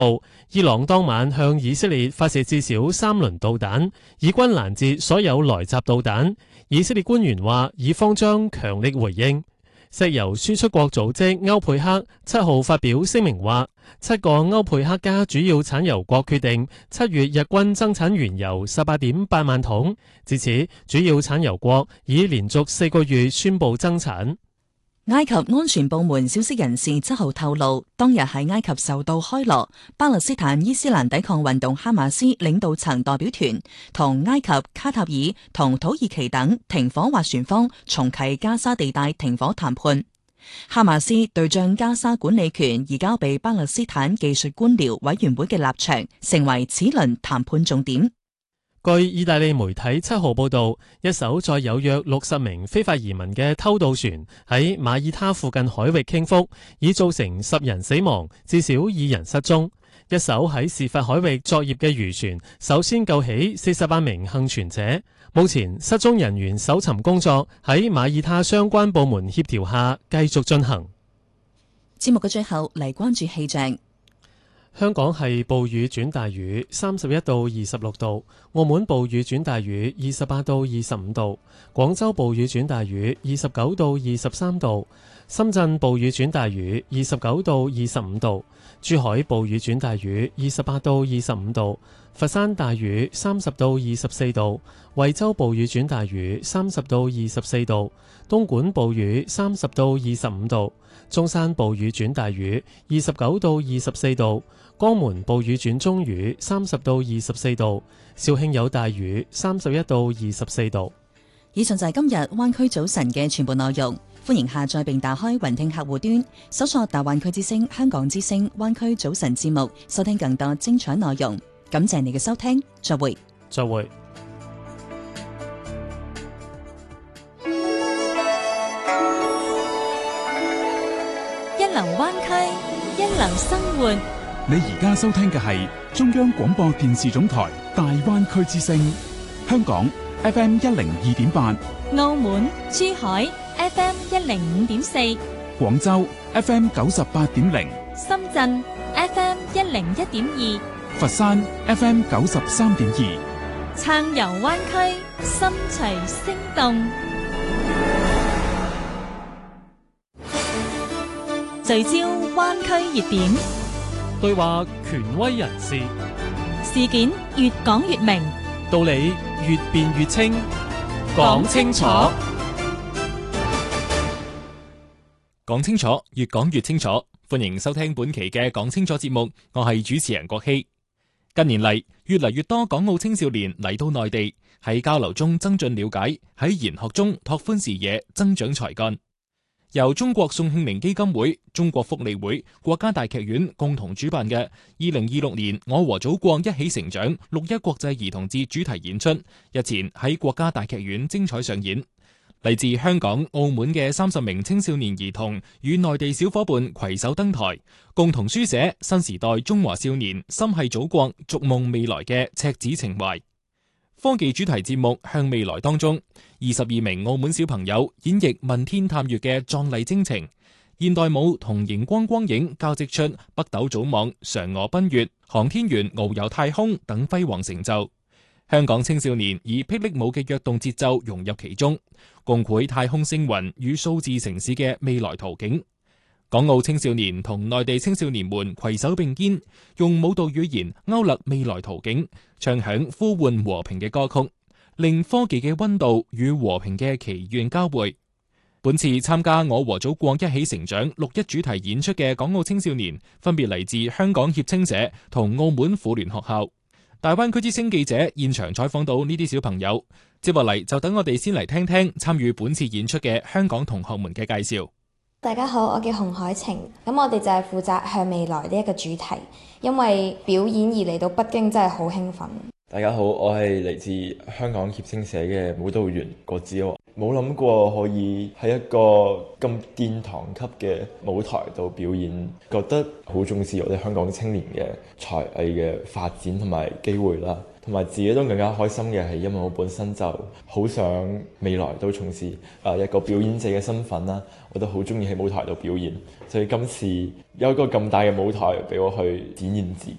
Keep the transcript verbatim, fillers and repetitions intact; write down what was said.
伊朗當晚向以色列發射至少三輪導彈，以軍攔截所有來襲導彈。以色列官員話，以方將強力回應。石油輸出國組織歐佩克七號發表聲明話，七個歐佩克加主要產油國決定七月日均增產原油十八點八萬桶，至此主要產油國已連續四個月宣布增產。 埃及安全部門消息人士七號透露，當日喺埃及首都開羅，巴勒斯坦伊斯蘭抵抗運動哈馬斯領導層代表團同埃及、卡塔爾同土耳其等停火斡旋方重啟加沙地帶停火談判。哈馬斯對將加沙管理權移交俾巴勒斯坦技術官僚委員會嘅立場，成為此輪談判重點。 據意大利媒體七號報道，一艘載有約六十名非法移民嘅偷渡船喺馬耳他附近海域傾覆，已造成十人死亡，至少二人失蹤。一艘喺事發海域作業嘅漁船首先救起四十八名幸存者，目前失蹤人員搜尋工作喺馬耳他相關部門協調下繼續進行。 節目嘅最後嚟關注氣象。 香港係暴雨轉大雨，三十一到二十六度；澳門暴雨轉大雨，二十八到二十五度；廣州暴雨轉大雨，二十九到二十三度；深圳暴雨轉大雨，二十九到二十五度；珠海暴雨轉大雨，二十八到二十五度；佛山大雨，三十到二十四度；惠州暴雨轉大雨，三十到二十四度；東莞暴雨，三十到二十五度；中山暴雨轉大雨，二十九到二十四度；江門暴雨轉中雨，三十到二十四度；肇慶有大雨，三十一到二十四度。 以上就係今日灣區早晨嘅全部內容。歡迎下載並打開雲聽客戶端，搜索大灣區之聲、香港之聲、灣區早晨節目，收聽更多精彩內容。感謝你嘅收聽，再會。 再會。 一流灣區，一流生活。 你而家收聽嘅係中央廣播電視總台大灣區之聲，香港 F M 一零二點八， 澳門、珠海 F M 一零五點四， 廣州 F M 九十八點零， 深圳 F M 一零一點二， 佛山 F M 九十三點二。 撐遊灣區，心隨聲動。聚焦灣區熱點， 對話權威人士， 事件越講越明， 道理越辯越清，講清楚， 講清楚，越講越清楚。歡迎收聽本期嘅講清楚節目，我係主持人郭希。近年嚟，越嚟越多港澳青少年嚟到內地，喺交流中增進了解，喺研學中拓寬視野，增長才幹。由中國宋慶齡基金會、中國福利會、國家大劇院共同主辦嘅二零二六年我和祖國一起成長六一國際兒童節主題演出，日前喺國家大劇院精彩上演。嚟自香港、澳門嘅三十名青少年兒童與內地小伙伴攜手登台，共同書寫新時代中華少年心繫祖國、逐夢未來嘅赤子情懷。科技主題節目《向未來》當中，二十二名澳門小朋友演繹問天探月嘅壯麗征程，現代舞同熒光光影交織出北斗組網、嫦娥奔月、航天員遨遊太空等輝煌成就。香港青少年以霹靂舞嘅躍動節奏融入其中，共繪太空星雲與數字城市嘅未來圖景。港澳青少年同內地青少年們攜手並肩，用舞蹈語言勾勒未來圖景，唱響呼喚和平嘅歌曲，令科技嘅溫度與和平嘅祈願交匯。本次參加我和祖國一起成長六一主題演出嘅港澳青少年，分別嚟自香港協青社同澳門婦聯學校。大灣區之聲記者現場採訪到呢啲小朋友，接落嚟就等我哋先嚟聽聽參與本次演出嘅香港同學們嘅介紹。 大家好，我叫洪海晴，咁我哋就係負責向未來呢一個主題，因為表演而嚟到北京真係好興奮。 大家好，我係嚟自香港協聲社嘅舞蹈員郭子豪。冇諗過可以喺一個咁殿堂級嘅舞台度表演，覺得好重視我哋香港青年嘅才藝嘅發展同埋機會啦。同埋自己都更加開心嘅係，因為我本身就好想未來都從事誒一個表演者嘅身份啦，我都好中意喺舞台度表演，所以今次有一個咁大嘅舞台俾我去展現自己，